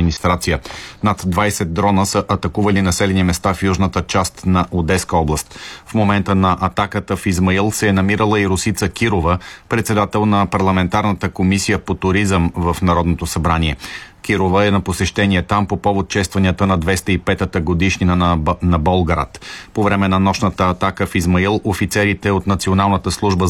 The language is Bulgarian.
администрация. Над 20 дрона са атакували населени места в южната част на Одеска област. В момента на атаката в Измаил се е намирала и Росица Кирова, председател на парламентарната комисия по туризъм в Народното събрание. Кирова е на посещение там по повод честванията на 205-та годишнина на Болград. По време на нощната атака в Измаил офицерите от Националната служба